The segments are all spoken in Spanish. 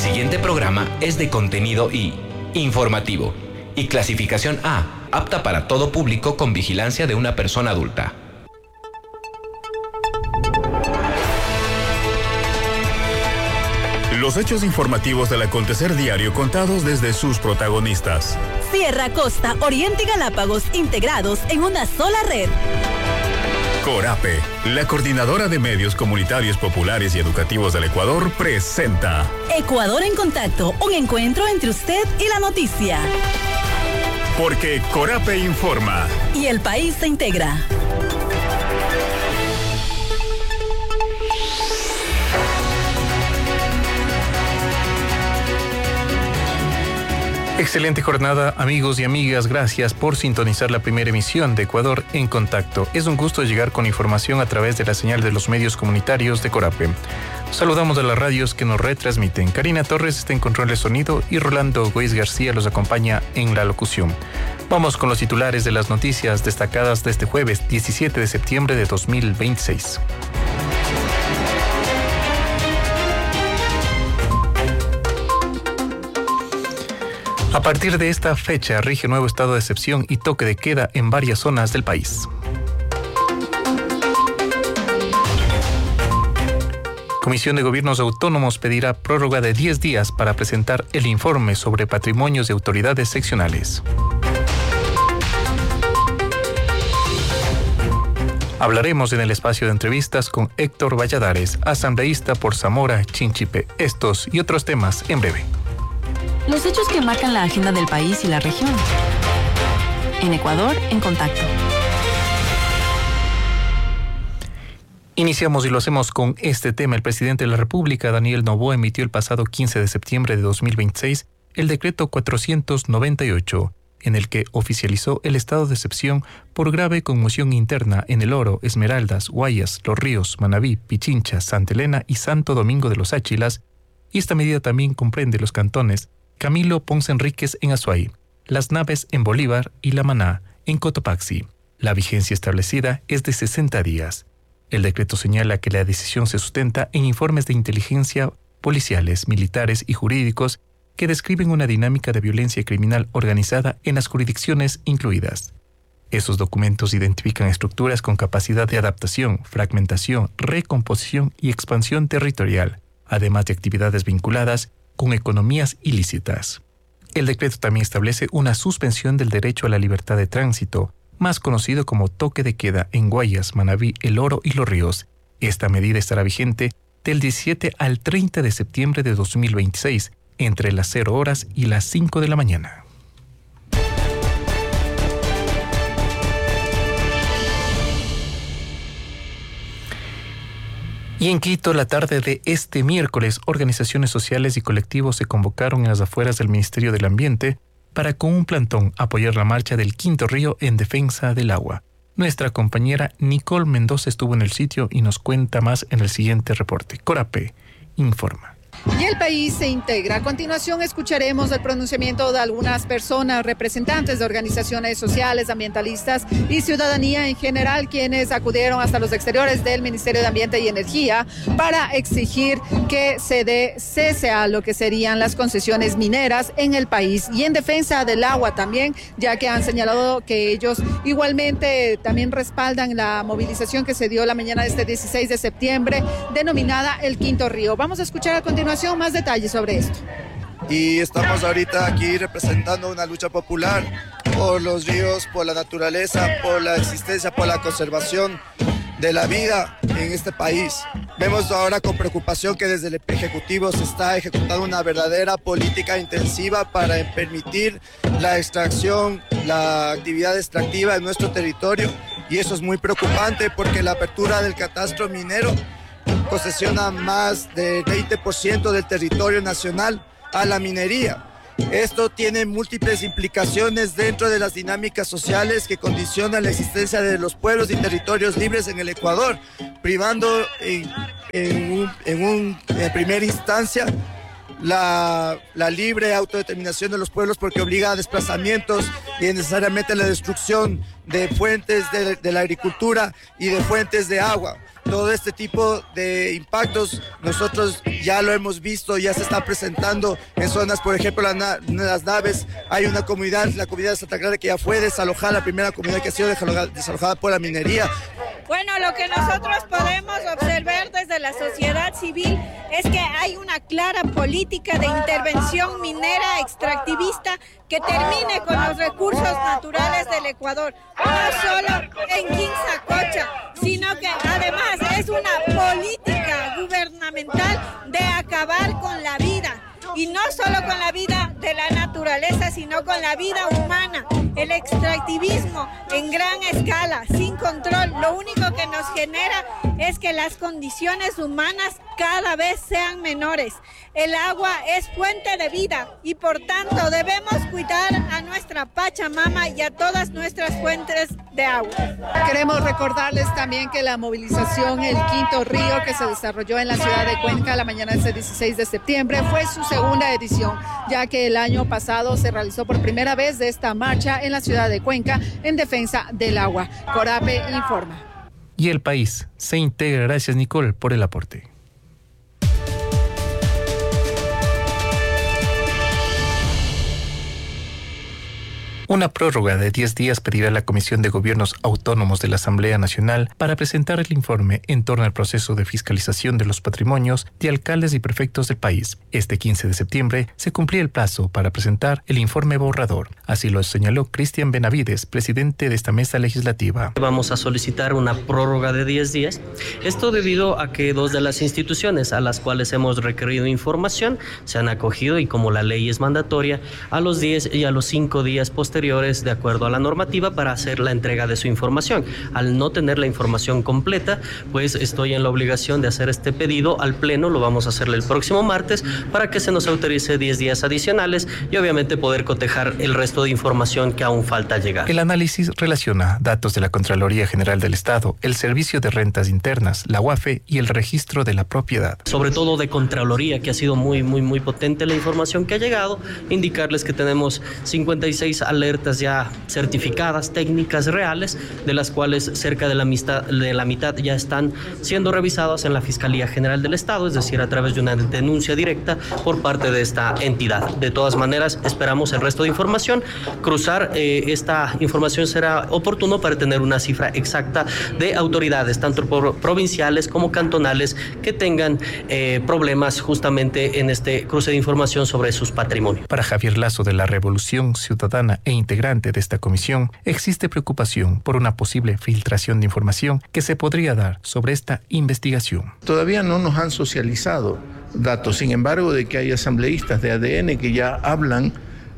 siguiente programa es de contenido y informativo y clasificación A, apta para todo público con vigilancia de una persona adulta. Los hechos informativos del acontecer diario contados desde sus protagonistas. Sierra, Costa, Oriente y Galápagos integrados en una sola red. Corape, la coordinadora de medios comunitarios populares y educativos del Ecuador, presenta Ecuador en Contacto, un encuentro entre usted y la noticia. Porque Corape informa. Y el país se integra. Excelente jornada, amigos y amigas. Gracias por sintonizar la primera emisión de Ecuador en Contacto. Es un gusto llegar con información a través de la señal de los medios comunitarios de Corape. Saludamos a las radios que nos retransmiten. Karina Torres está en control de sonido y Rolando Góiz García los acompaña en la locución. Vamos con los titulares de las noticias destacadas de este jueves 17 de septiembre de 2026. A partir de esta fecha rige nuevo estado de excepción y toque de queda en varias zonas del país. Comisión de Gobiernos Autónomos pedirá prórroga de 10 días para presentar el informe sobre patrimonios de autoridades seccionales. Hablaremos en el espacio de entrevistas con Héctor Valladares, asambleísta por Zamora, Chinchipe. Estos y otros temas en breve. Los hechos que marcan la agenda del país y la región. En Ecuador, en Contacto. Iniciamos y lo hacemos con este tema. El presidente de la República, Daniel Noboa, emitió el pasado 15 de septiembre de 2026 el decreto 498, en el que oficializó el estado de excepción por grave conmoción interna en El Oro, Esmeraldas, Guayas, Los Ríos, Manabí, Pichincha, Santa Elena y Santo Domingo de los Áchilas. Y esta medida también comprende los cantones Camilo Ponce Enríquez en Azuay, Las Naves en Bolívar y La Maná en Cotopaxi. La vigencia establecida es de 60 días. El decreto señala que la decisión se sustenta en informes de inteligencia policiales, militares y jurídicos que describen una dinámica de violencia criminal organizada en las jurisdicciones incluidas. Esos documentos identifican estructuras con capacidad de adaptación, fragmentación, recomposición y expansión territorial, además de actividades vinculadas con economías ilícitas. El decreto también establece una suspensión del derecho a la libertad de tránsito, más conocido como toque de queda en Guayas, Manabí, El Oro y Los Ríos. Esta medida estará vigente del 17 al 30 de septiembre de 2026, entre las 0 horas y las 5 de la mañana. Y en Quito, la tarde de este miércoles, organizaciones sociales y colectivos se convocaron en las afueras del Ministerio del Ambiente para con un plantón apoyar la marcha del Quinto Río en defensa del agua. Nuestra compañera Nicole Mendoza estuvo en el sitio y nos cuenta más en el siguiente reporte. Corape informa. Y el país se integra. A continuación escucharemos el pronunciamiento de algunas personas, representantes de organizaciones sociales, ambientalistas y ciudadanía en general, quienes acudieron hasta los exteriores del Ministerio de Ambiente y Energía para exigir que se dé cese a lo que serían las concesiones mineras en el país y en defensa del agua también, ya que han señalado que ellos igualmente también respaldan la movilización que se dio la mañana de este 16 de septiembre, denominada el Quinto Río. Vamos a escuchar a continuación más detalles sobre esto. Y estamos ahorita aquí representando una lucha popular por los ríos, por la naturaleza, por la existencia, por la conservación de la vida en este país. Vemos ahora con preocupación que desde el Ejecutivo se está ejecutando una verdadera política intensiva para permitir la extracción, la actividad extractiva en nuestro territorio, y eso es muy preocupante porque la apertura del catastro minero concesiona más del 20% del territorio nacional a la minería. Esto tiene múltiples implicaciones dentro de las dinámicas sociales que condicionan la existencia de los pueblos y territorios libres en el Ecuador, privando en primera instancia la libre autodeterminación de los pueblos, porque obliga a desplazamientos y necesariamente la destrucción de fuentes de la agricultura y de fuentes de agua. todo este tipo de impactos nosotros ya lo hemos visto, ya se está presentando en zonas, por ejemplo, las naves. Hay una comunidad, la comunidad de Santa Clara, que ya fue desalojada, la primera comunidad que ha sido desalojada por la minería. Bueno, lo que nosotros podemos observar desde la sociedad civil es que hay una clara política de intervención minera extractivista que termine con los recursos naturales del Ecuador, no solo en Quinzacocha, sino que además es una política gubernamental de acabar con la vida. Y no solo con la vida de la naturaleza, sino con la vida humana. El extractivismo en gran escala, sin control, lo único que nos genera es que las condiciones humanas cada vez sean menores. El agua es fuente de vida y por tanto debemos cuidar a nuestra Pachamama y a todas nuestras fuentes de agua. Queremos recordarles también que la movilización El Quinto Río, que se desarrolló en la ciudad de Cuenca la mañana de este 16 de septiembre, fue su segunda edición, ya que el año pasado se realizó por primera vez de esta marcha en la ciudad de Cuenca en defensa del agua. Corape informa. Y El País se integra. Gracias, Nicole, por el aporte. Una prórroga de 10 días pedirá la Comisión de Gobiernos Autónomos de la Asamblea Nacional para presentar el informe en torno al proceso de fiscalización de los patrimonios de alcaldes y prefectos del país. Este 15 de septiembre se cumplía el plazo para presentar el informe borrador. Así lo señaló Cristian Benavides, presidente de esta mesa legislativa. Vamos a solicitar una prórroga de 10 días. Esto debido a que dos de las instituciones a las cuales hemos requerido información se han acogido, y como la ley es mandatoria, a los 10 y a los 5 días posteriores de acuerdo a la normativa para hacer la entrega de su información. Al no tener la información completa, pues estoy en la obligación de hacer este pedido al Pleno. Lo vamos a hacerle el próximo martes para que se nos autorice 10 días adicionales y obviamente poder cotejar el resto de información que aún falta llegar. El análisis relaciona datos de la Contraloría General del Estado, el Servicio de Rentas Internas, la UAFE y el Registro de la Propiedad. Sobre todo de Contraloría, que ha sido muy potente la información que ha llegado. Indicarles que tenemos 56 alertas ya certificadas, técnicas reales, de las cuales cerca de la mitad ya están siendo revisadas en la Fiscalía General del Estado, es decir, a través de una denuncia directa por parte de esta entidad. De todas maneras, esperamos el resto de información. Cruzar esta información será oportuno para tener una cifra exacta de autoridades, tanto provinciales como cantonales, que tengan problemas justamente en este cruce de información sobre sus patrimonios. Para Javier Lazo, de la Revolución Ciudadana e integrante de esta comisión, existe preocupación por una posible filtración de información que se podría dar sobre esta investigación. Todavía no nos han socializado datos, sin embargo, de que hay asambleístas de ADN que ya hablan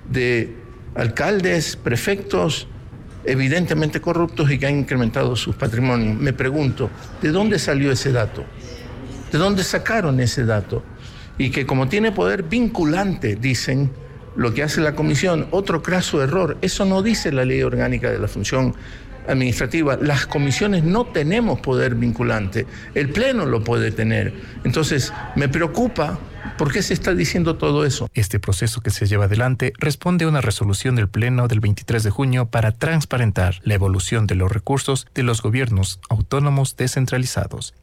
de alcaldes, prefectos, evidentemente corruptos y que han incrementado sus patrimonios. Me pregunto, ¿de dónde salió ese dato? ¿De dónde sacaron ese dato? Y que como tiene poder vinculante, dicen, lo que hace la comisión, otro craso error. Eso no dice la ley orgánica de la función administrativa. Las comisiones no tenemos poder vinculante. El Pleno lo puede tener. Entonces, me preocupa por qué se está diciendo todo eso. Este proceso que se lleva adelante responde a una resolución del Pleno del 23 de junio para transparentar la evolución de los recursos de los gobiernos autónomos descentralizados.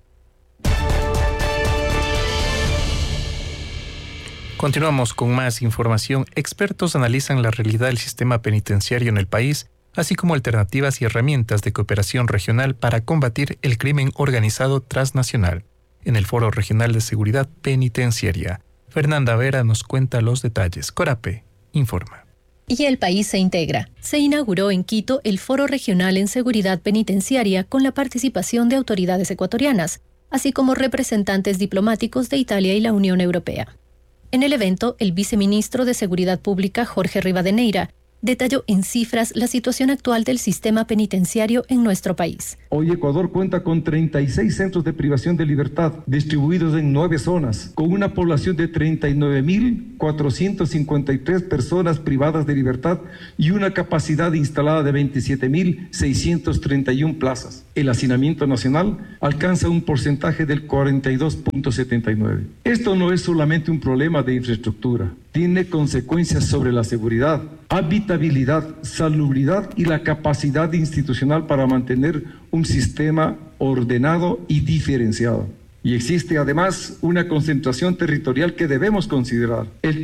Continuamos con más información. Expertos analizan la realidad del sistema penitenciario en el país, así como alternativas y herramientas de cooperación regional para combatir el crimen organizado transnacional. En el Foro Regional de Seguridad Penitenciaria, Fernanda Vera nos cuenta los detalles. Corape informa. Y El País se integra. Se inauguró en Quito el Foro Regional en Seguridad Penitenciaria con la participación de autoridades ecuatorianas, así como representantes diplomáticos de Italia y la Unión Europea. En el evento, el viceministro de Seguridad Pública, Jorge Rivadeneira, detalló en cifras la situación actual del sistema penitenciario en nuestro país. Hoy Ecuador cuenta con 36 centros de privación de libertad distribuidos en 9 zonas, con una población de 39.453 personas privadas de libertad y una capacidad instalada de 27.631 plazas. El hacinamiento nacional alcanza un porcentaje del 42.79. Esto no es solamente un problema de infraestructura, tiene consecuencias sobre la seguridad, habitabilidad, salubridad y la capacidad institucional para mantener un sistema ordenado y diferenciado. Y existe además una concentración territorial que debemos considerar. El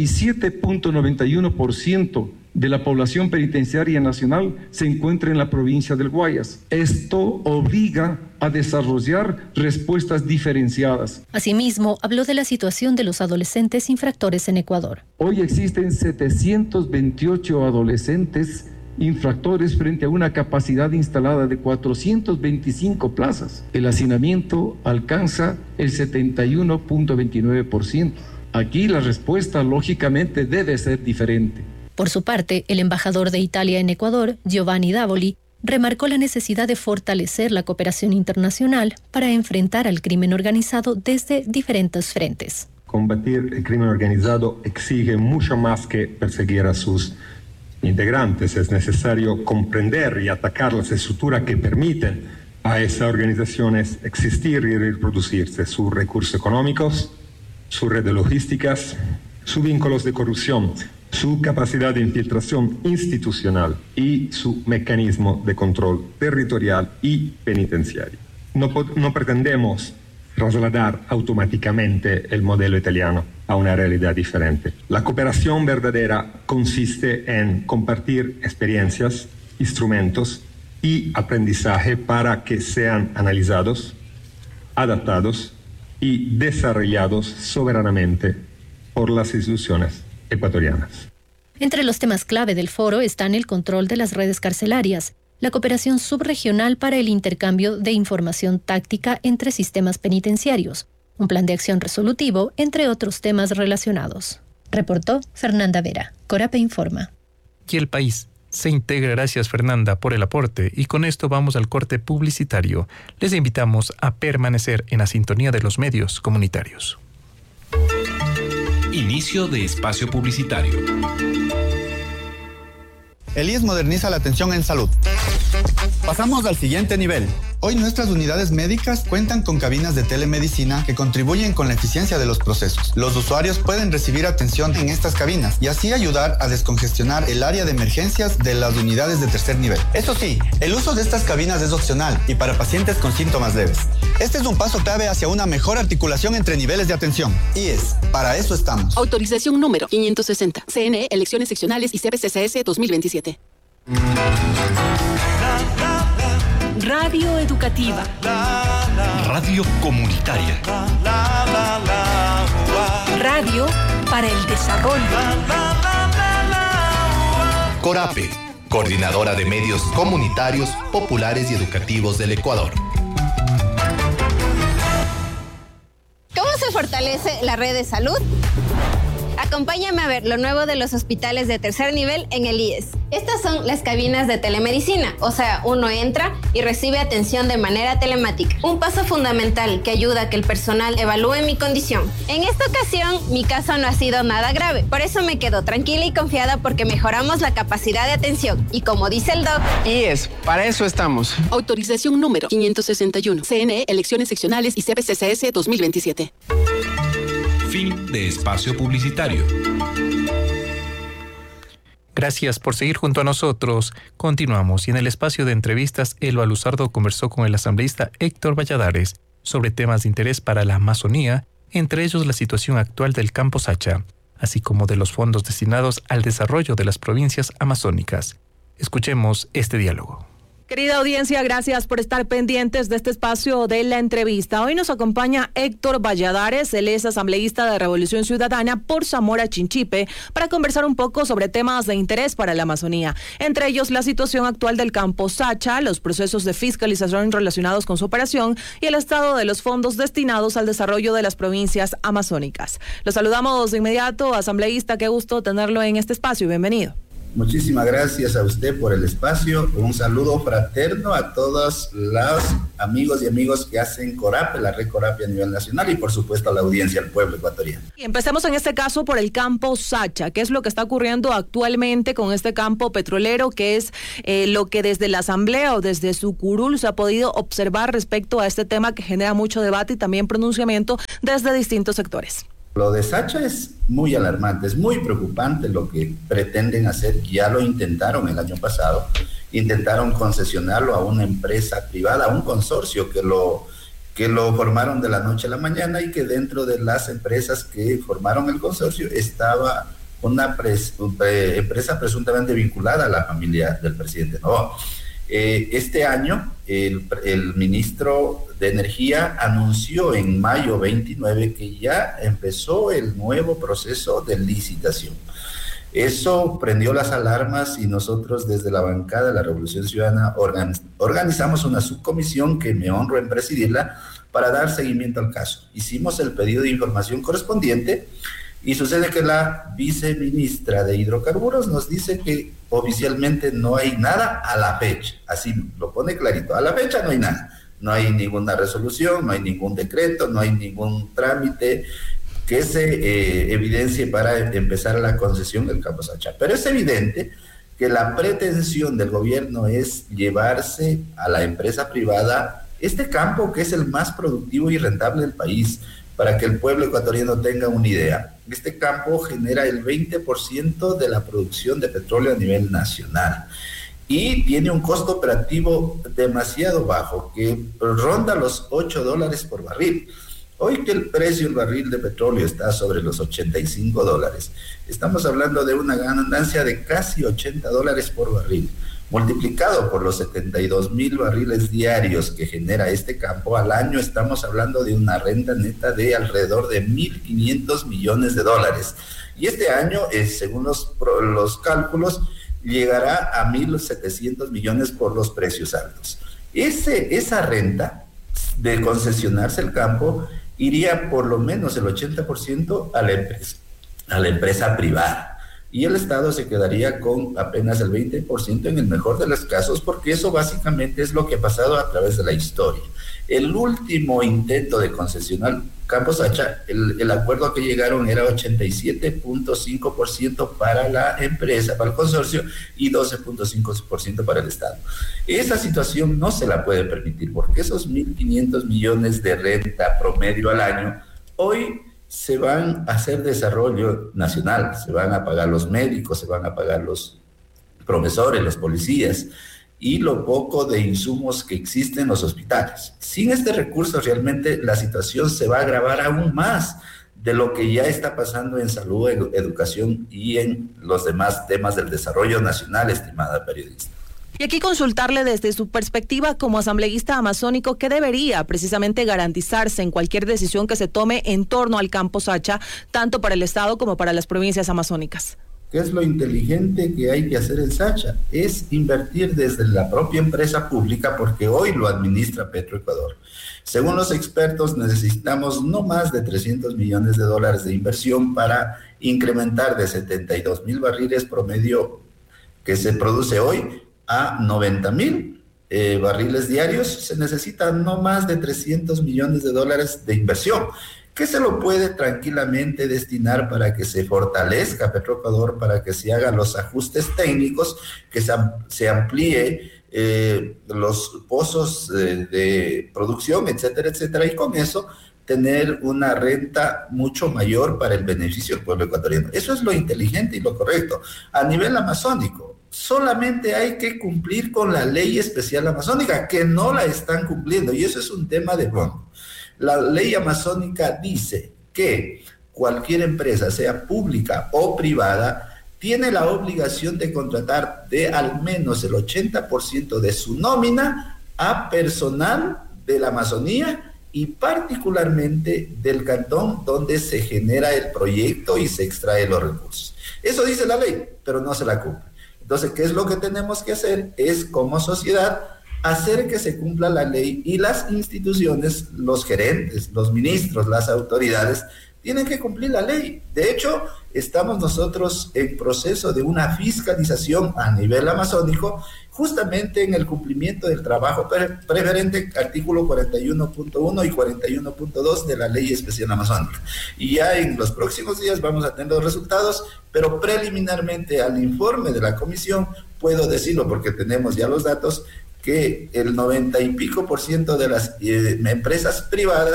37.91% de la población penitenciaria nacional se encuentra en la provincia del Guayas. Esto obliga a desarrollar respuestas diferenciadas. Asimismo, habló de la situación de los adolescentes infractores en Ecuador. Hoy existen 728 adolescentes infractores frente a una capacidad instalada de 425 plazas. El hacinamiento alcanza el 71.29%. Aquí la respuesta lógicamente debe ser diferente. Por su parte, el embajador de Italia en Ecuador, Giovanni Davoli, remarcó la necesidad de fortalecer la cooperación internacional para enfrentar al crimen organizado desde diferentes frentes. Combatir el crimen organizado exige mucho más que perseguir a sus integrantes. Es necesario comprender y atacar las estructuras que permiten a esas organizaciones existir y reproducirse, sus recursos económicos, su red de logísticas, sus vínculos de corrupción, su capacidad de infiltración institucional y su mecanismo de control territorial y penitenciario. No pretendemos trasladar automáticamente el modelo italiano a una realidad diferente. La cooperación verdadera consiste en compartir experiencias, instrumentos y aprendizaje para que sean analizados, adaptados y desarrollados soberanamente por las instituciones ecuatorianas. Entre los temas clave del foro están el control de las redes carcelarias, la cooperación subregional para el intercambio de información táctica entre sistemas penitenciarios, un plan de acción resolutivo, entre otros temas relacionados. Reportó Fernanda Vera. Corape informa. Y el país se integra. Gracias, Fernanda, por el aporte. Y con esto vamos al corte publicitario. Les invitamos a permanecer en la sintonía de los medios comunitarios. Inicio de espacio publicitario. El IES moderniza la atención en salud. Pasamos al siguiente nivel. Hoy nuestras unidades médicas cuentan con cabinas de telemedicina que contribuyen con la eficiencia de los procesos. Los usuarios pueden recibir atención en estas cabinas y así ayudar a descongestionar el área de emergencias de las unidades de tercer nivel. Eso sí, el uso de estas cabinas es opcional y para pacientes con síntomas leves. Este es un paso clave hacia una mejor articulación entre niveles de atención. IES, para eso estamos. Autorización número 560. CNE, elecciones seccionales y CBCCS 2027. Radio educativa. Radio comunitaria. Radio para el desarrollo. Corape, coordinadora de medios comunitarios, populares y educativos del Ecuador. ¿Cómo se fortalece la red de salud? Acompáñame a ver lo nuevo de los hospitales de tercer nivel en el IES. Estas son las cabinas de telemedicina, o sea, uno entra y recibe atención de manera telemática. Un paso fundamental que ayuda a que el personal evalúe mi condición. En esta ocasión, mi caso no ha sido nada grave, por eso me quedo tranquila y confiada porque mejoramos la capacidad de atención. Y como dice el doc... IES, para eso estamos. Autorización número 561. CNE, elecciones seccionales y CBCCS 2027. Fin de espacio publicitario. Gracias por seguir junto a nosotros. Continuamos y en el espacio de entrevistas, Elba Luzardo conversó con el asambleísta Héctor Valladares sobre temas de interés para la Amazonía, entre ellos la situación actual del Campo Sacha, así como de los fondos destinados al desarrollo de las provincias amazónicas. Escuchemos este diálogo. Querida audiencia, gracias por estar pendientes de este espacio de la entrevista. Hoy nos acompaña Héctor Valladares, él es asambleísta de Revolución Ciudadana por Zamora Chinchipe, para conversar un poco sobre temas de interés para la Amazonía, entre ellos la situación actual del Campo Sacha, los procesos de fiscalización relacionados con su operación y el estado de los fondos destinados al desarrollo de las provincias amazónicas. Lo saludamos de inmediato, asambleísta, qué gusto tenerlo en este espacio, bienvenido. Muchísimas gracias a usted por el espacio. Un saludo fraterno a todos los amigos y amigos que hacen Corape, la red Corape a nivel nacional y por supuesto a la audiencia, al pueblo ecuatoriano. Y empecemos en este caso por el Campo Sacha. ¿Qué es lo que está ocurriendo actualmente con este campo petrolero? ¿Qué es lo que desde la asamblea o desde su curul se ha podido observar respecto a este tema que genera mucho debate y también pronunciamiento desde distintos sectores? Lo de Sacha es muy alarmante, es muy preocupante lo que pretenden hacer. Ya lo intentaron el año pasado, intentaron concesionarlo a una empresa privada, a un consorcio que lo formaron de la noche a la mañana, y que dentro de las empresas que formaron el consorcio estaba una empresa presuntamente vinculada a la familia del presidente Noboa. Este año el ministro de Energía anunció en mayo 29 que ya empezó el nuevo proceso de licitación. Eso prendió las alarmas, y nosotros desde la bancada de la Revolución Ciudadana organizamos una subcomisión que me honro en presidirla para dar seguimiento al caso. Hicimos el pedido de información correspondiente, y sucede que la viceministra de Hidrocarburos nos dice que oficialmente no hay nada a la fecha. Así lo pone clarito, a la fecha no hay nada. No hay ninguna resolución, no hay ningún decreto, no hay ningún trámite que se evidencie para empezar la concesión del campo Sacha. Pero es evidente que la pretensión del gobierno es llevarse a la empresa privada este campo, que es el más productivo y rentable del país. Para que el pueblo ecuatoriano tenga una idea, este campo genera el 20% de la producción de petróleo a nivel nacional y tiene un costo operativo demasiado bajo, que ronda los $8 por barril. Hoy que el precio del barril de petróleo está sobre los $85, estamos hablando de una ganancia de casi $80 por barril. Multiplicado por los 72,000 barriles diarios que genera este campo al año, estamos hablando de una renta neta de alrededor de $1.500 millones. Y este año, según los cálculos, llegará a 1.700 millones por los precios altos. Esa renta de concesionarse el campo iría por lo menos el 80% a la empresa privada. Y el Estado se quedaría con apenas el 20% en el mejor de los casos, porque eso básicamente es lo que ha pasado a través de la historia. El último intento de concesionar Campo Sacha, el acuerdo que llegaron era 87.5% para la empresa, para el consorcio, y 12.5% para el Estado. Esa situación no se la puede permitir, porque esos 1.500 millones de renta promedio al año, hoy se van a hacer desarrollo nacional, se van a pagar los médicos, se van a pagar los profesores, los policías y lo poco de insumos que existen en los hospitales. Sin este recurso realmente la situación se va a agravar aún más de lo que ya está pasando en salud, educación y en los demás temas del desarrollo nacional, estimada periodista. Y aquí consultarle desde su perspectiva como asambleísta amazónico, ¿qué debería precisamente garantizarse en cualquier decisión que se tome en torno al campo Sacha, tanto para el Estado como para las provincias amazónicas? ¿Qué es lo inteligente que hay que hacer en Sacha? Es invertir desde la propia empresa pública, porque hoy lo administra Petroecuador. Según los expertos, necesitamos no más de $300 millones de inversión para incrementar de 72,000 barriles promedio que se produce hoy a 90,000 barriles diarios. Se necesitan no más de $300 millones de inversión, que se lo puede tranquilamente destinar para que se fortalezca Petroecuador, para que se hagan los ajustes técnicos, que se amplíe los pozos de producción, etcétera, etcétera, y con eso tener una renta mucho mayor para el beneficio del pueblo ecuatoriano. Eso es lo inteligente y lo correcto. A nivel amazónico, solamente hay que cumplir con la ley especial amazónica, que no la están cumpliendo, y eso es un tema de fondo. La ley amazónica dice que cualquier empresa, sea pública o privada, tiene la obligación de contratar de al menos el 80% de su nómina a personal de la Amazonía y particularmente del cantón donde se genera el proyecto y se extrae los recursos. Eso dice la ley, pero no se la cumple. Entonces, ¿qué es lo que tenemos que hacer? Es como sociedad hacer que se cumpla la ley, y las instituciones, los gerentes, los ministros, las autoridades, tienen que cumplir la ley. De hecho, estamos nosotros en proceso de una fiscalización a nivel amazónico, justamente en el cumplimiento del trabajo preferente, artículo 41.1 y 41.2 de la Ley Especial Amazónica. Y ya en los próximos días vamos a tener los resultados, pero preliminarmente al informe de la comisión, puedo decirlo porque tenemos ya los datos, que el 90 y pico % de las empresas privadas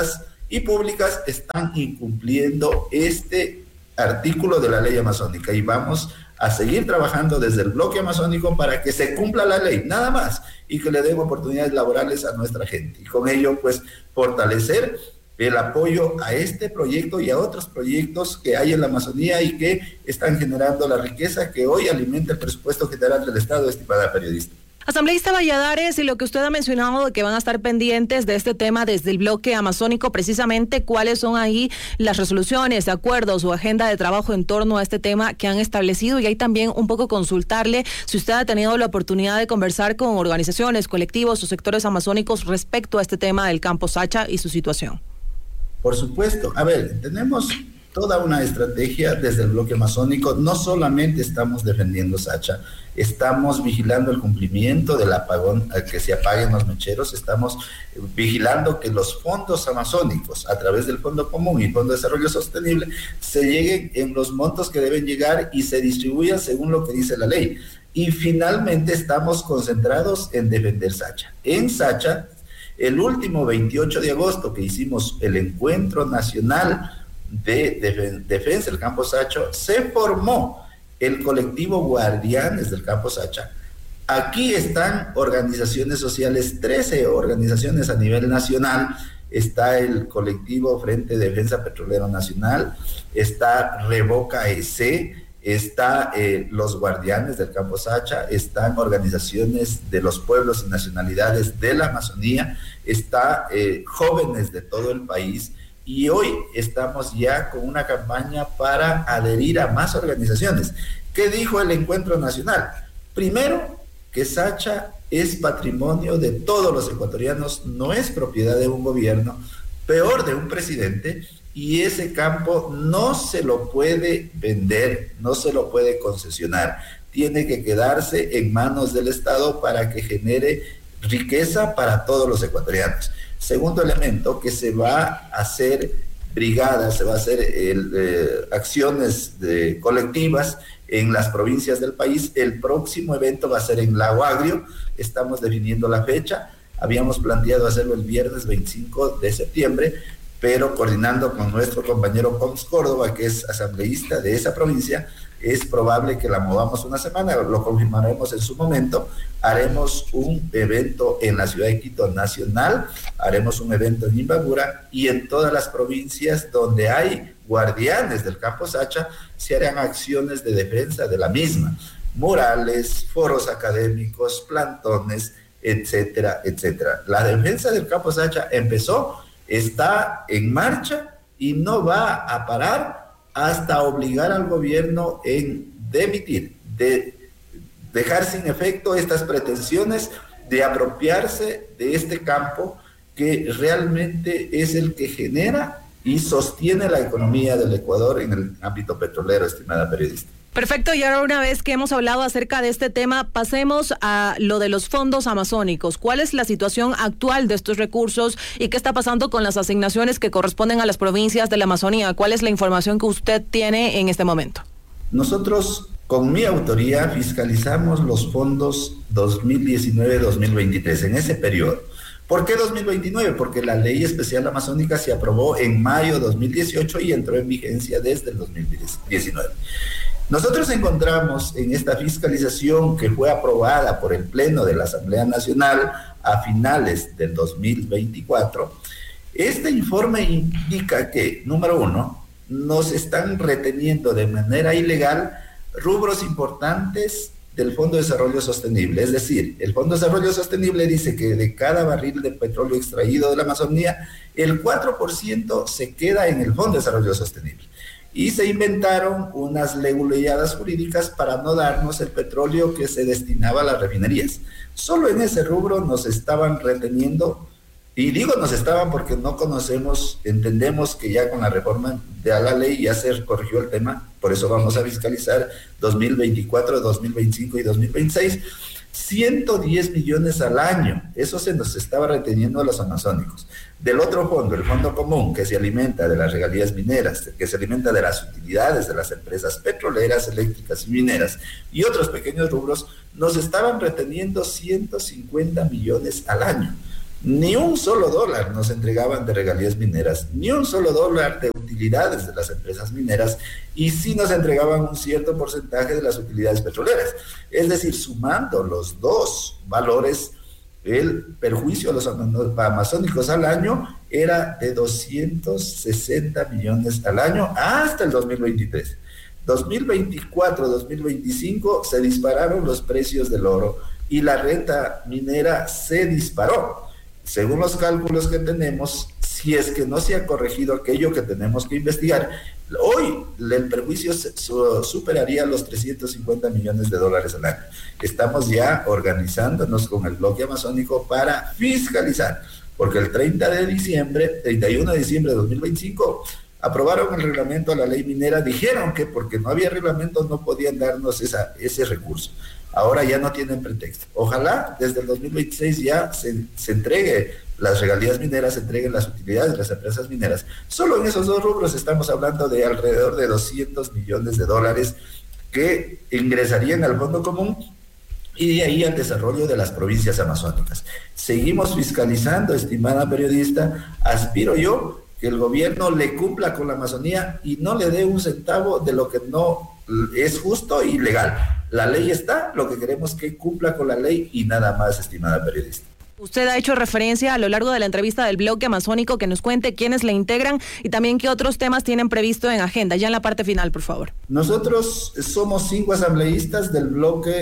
y públicas están incumpliendo este artículo de la ley amazónica, y vamos a seguir trabajando desde el bloque amazónico para que se cumpla la ley, nada más, y que le den oportunidades laborales a nuestra gente, y con ello pues fortalecer el apoyo a este proyecto y a otros proyectos que hay en la Amazonía y que están generando la riqueza que hoy alimenta el presupuesto general del Estado, estimada periodista. Asambleísta Valladares, y lo que usted ha mencionado de que van a estar pendientes de este tema desde el bloque amazónico, precisamente cuáles son ahí las resoluciones, acuerdos o agenda de trabajo en torno a este tema que han establecido, y ahí también un poco consultarle si usted ha tenido la oportunidad de conversar con organizaciones, colectivos o sectores amazónicos respecto a este tema del campo Sacha y su situación. Por supuesto. A ver, tenemos toda una estrategia desde el bloque amazónico. No solamente estamos defendiendo Sacha, estamos vigilando el cumplimiento del apagón, que se apaguen los mecheros, estamos vigilando que los fondos amazónicos, a través del Fondo Común y Fondo de Desarrollo Sostenible, se lleguen en los montos que deben llegar y se distribuyan según lo que dice la ley. Y finalmente estamos concentrados en defender Sacha. En Sacha, el último 28 de agosto que hicimos el Encuentro Nacional de Defensa del Campo Sacha, se formó el colectivo Guardianes del Campo Sacha. Aquí están organizaciones sociales, 13 organizaciones a nivel nacional. Está el colectivo Frente de Defensa Petrolero Nacional, está Revoca EC, está los Guardianes del Campo Sacha, están organizaciones de los pueblos y nacionalidades de la Amazonía, está jóvenes de todo el país. Y hoy estamos ya con una campaña para adherir a más organizaciones. ¿Qué dijo el Encuentro Nacional? Primero, que Sacha es patrimonio de todos los ecuatorianos, no es propiedad de un gobierno, peor de un presidente, y ese campo no se lo puede vender, no se lo puede concesionar. Tiene que quedarse en manos del Estado para que genere riqueza para todos los ecuatorianos. Segundo elemento, que se va a hacer brigadas, se va a hacer acciones colectivas en las provincias del país. El próximo evento va a ser en Lago Agrio, estamos definiendo la fecha, habíamos planteado hacerlo el viernes 25 de septiembre, pero coordinando con nuestro compañero Pons Córdoba, que es asambleísta de esa provincia, es probable que la movamos una semana, lo confirmaremos en su momento. Haremos un evento en la ciudad de Quito nacional, haremos un evento en Imbabura, y en todas las provincias donde hay guardianes del Campo Sacha se harán acciones de defensa de la misma, murales, foros académicos, plantones, etcétera, etcétera. La defensa del Campo Sacha empezó, está en marcha y no va a parar hasta obligar al gobierno en demitir, de dejar sin efecto estas pretensiones de apropiarse de este campo que realmente es el que genera y sostiene la economía del Ecuador en el ámbito petrolero, estimada periodista. Perfecto, y ahora una vez que hemos hablado acerca de este tema, pasemos a lo de los fondos amazónicos. ¿Cuál es la situación actual de estos recursos y qué está pasando con las asignaciones que corresponden a las provincias de la Amazonía? ¿Cuál es la información que usted tiene en este momento? Nosotros, con mi autoría, fiscalizamos los fondos 2019-2023 en ese periodo. ¿Por qué 2029? Porque la ley especial amazónica se aprobó en mayo de 2018 y entró en vigencia desde el 2019. Nosotros encontramos en esta fiscalización, que fue aprobada por el Pleno de la Asamblea Nacional a finales del 2024, este informe indica que, número uno, nos están reteniendo de manera ilegal rubros importantes del Fondo de Desarrollo Sostenible. Es decir, el Fondo de Desarrollo Sostenible dice que de cada barril de petróleo extraído de la Amazonía, el 4% se queda en el Fondo de Desarrollo Sostenible. Y se inventaron unas leguleyadas jurídicas para no darnos el petróleo que se destinaba a las refinerías. Solo en ese rubro nos estaban reteniendo, y digo nos estaban porque no conocemos, entendemos que ya con la reforma de la ley ya se corrigió el tema, por eso vamos a fiscalizar 2024, 2025 y 2026, 110 millones al año, eso se nos estaba reteniendo a los amazónicos. Del otro fondo, el Fondo Común, que se alimenta de las regalías mineras, que se alimenta de las utilidades de las empresas petroleras, eléctricas y mineras, y otros pequeños rubros, nos estaban reteniendo 150 millones al año. Ni un solo dólar nos entregaban de regalías mineras, ni un solo dólar de utilidades de las empresas mineras, y sí nos entregaban un cierto porcentaje de las utilidades petroleras. Es decir, sumando los dos valores, el perjuicio a los amazónicos al año era de 260 millones al año hasta el 2023. 2024, 2025 se dispararon los precios del oro y la renta minera se disparó. Según los cálculos que tenemos, si es que no se ha corregido aquello que tenemos que investigar, hoy el perjuicio superaría los 350 millones de dólares al año. Estamos ya organizándonos con el bloque amazónico para fiscalizar, porque el 31 de diciembre de 2025, aprobaron el reglamento a la ley minera, dijeron que porque no había reglamento no podían darnos ese recurso. Ahora ya no tienen pretexto. Ojalá desde el 2026 ya se entregue las regalías mineras, se entreguen las utilidades de las empresas mineras. Solo en esos dos rubros estamos hablando de alrededor de 200 millones de dólares que ingresarían al fondo común y de ahí al desarrollo de las provincias amazónicas. Seguimos fiscalizando, estimada periodista. Aspiro yo que el gobierno le cumpla con la Amazonía y no le dé un centavo de lo que no es justo y legal. La ley está, lo que queremos es que cumpla con la ley y nada más, estimada periodista. Usted ha hecho referencia a lo largo de la entrevista del bloque amazónico, que nos cuente quiénes le integran y también qué otros temas tienen previsto en agenda. Ya en la parte final, por favor. Nosotros somos 5 asambleístas del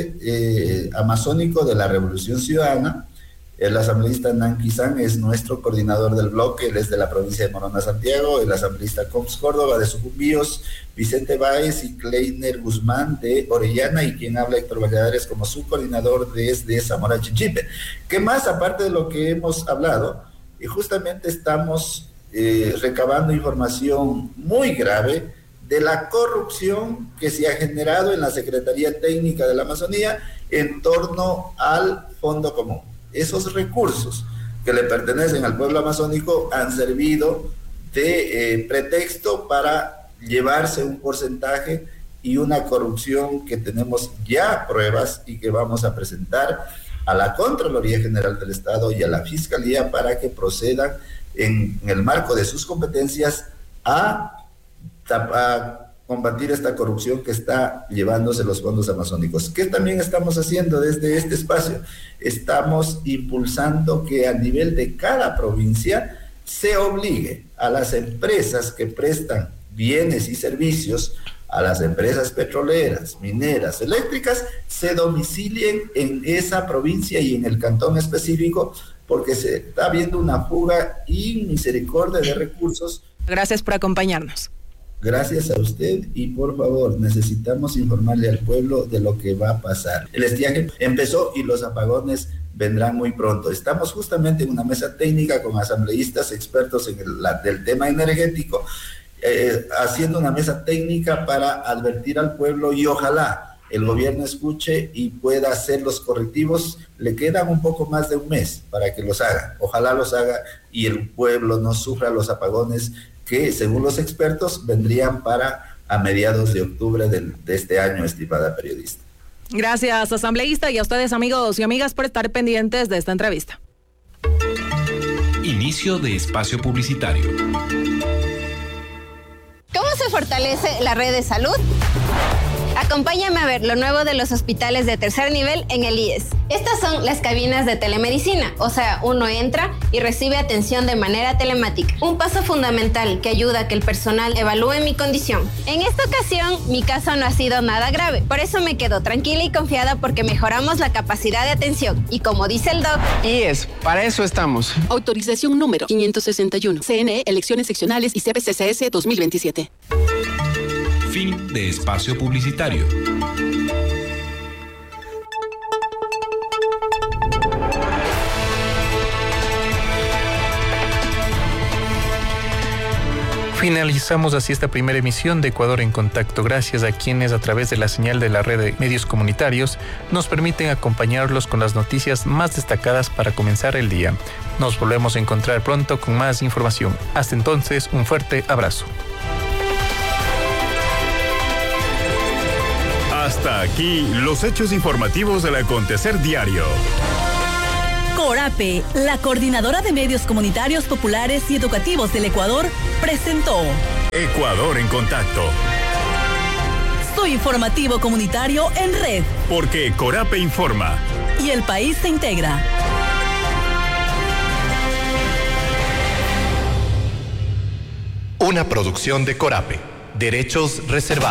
bloque amazónico de la Revolución Ciudadana. El asambleísta Nanqui San es nuestro coordinador del bloque, él es de la provincia de Morona, Santiago. El asambleísta Cox Córdoba de Sucumbíos, Vicente Báez y Kleiner Guzmán de Orellana, y quien habla Héctor Valladares como su coordinador desde Zamora Chinchipe. ¿Qué más aparte de lo que hemos hablado? Y justamente estamos recabando información muy grave de la corrupción que se ha generado en la Secretaría Técnica de la Amazonía en torno al Fondo Común. Esos recursos que le pertenecen al pueblo amazónico han servido de pretexto para llevarse un porcentaje y una corrupción que tenemos ya pruebas y que vamos a presentar a la Contraloría General del Estado y a la Fiscalía para que procedan en el marco de sus competencias a combatir esta corrupción que está llevándose los fondos amazónicos. ¿Qué también estamos haciendo desde este espacio? Estamos impulsando que a nivel de cada provincia se obligue a las empresas que prestan bienes y servicios, a las empresas petroleras, mineras, eléctricas, se domicilien en esa provincia y en el cantón específico, porque se está viendo una fuga inmisericordia de recursos. Gracias por acompañarnos. Gracias a usted y por favor necesitamos informarle al pueblo de lo que va a pasar. El estiaje empezó y los apagones vendrán muy pronto. Estamos justamente en una mesa técnica con asambleístas expertos en del tema energético, haciendo una mesa técnica para advertir al pueblo y ojalá el gobierno escuche y pueda hacer los correctivos. Le quedan un poco más de un mes para que los haga. Ojalá los haga y el pueblo no sufra los apagones que, según los expertos, vendrían para a mediados de octubre de este año, estimada periodista. Gracias, asambleísta, y a ustedes, amigos y amigas, por estar pendientes de esta entrevista. Inicio de espacio publicitario. ¿Cómo se fortalece la red de salud? Acompáñame a ver lo nuevo de los hospitales de tercer nivel en el IES. Estas son las cabinas de telemedicina, o sea, uno entra y recibe atención de manera telemática. Un paso fundamental que ayuda a que el personal evalúe mi condición. En esta ocasión, mi caso no ha sido nada grave, por eso me quedo tranquila y confiada porque mejoramos la capacidad de atención. Y como dice el doc... IES, para eso estamos. Autorización número 561. CNE, elecciones seccionales y CPCCS 2027. Fin de espacio publicitario. Finalizamos así esta primera emisión de Ecuador en Contacto, gracias a quienes a través de la señal de la red de medios comunitarios nos permiten acompañarlos con las noticias más destacadas para comenzar el día. Nos volvemos a encontrar pronto con más información. Hasta entonces, un fuerte abrazo. Hasta aquí los hechos informativos del acontecer diario. Corape, la coordinadora de medios comunitarios, populares y educativos del Ecuador, presentó Ecuador en contacto. Su informativo comunitario en red. Porque Corape informa. Y el país se integra. Una producción de Corape. Derechos reservados.